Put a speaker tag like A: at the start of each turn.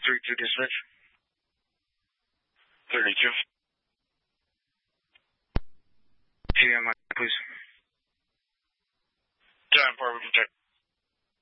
A: 3-2 dispatch. 32. TMI, please. 10-4, we can check.